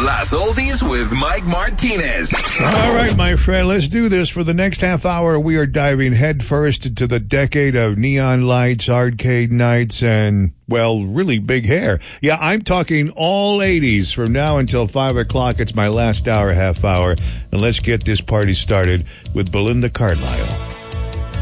Las Oldies with Mike Martinez. All right, my friend, let's do this. For the next half hour, we are diving headfirst into the decade of neon lights, arcade nights, and, well, really big hair. Yeah, I'm talking all 80s from now until 5 o'clock. It's my last hour, half hour. And let's get this party started with Belinda Carlisle.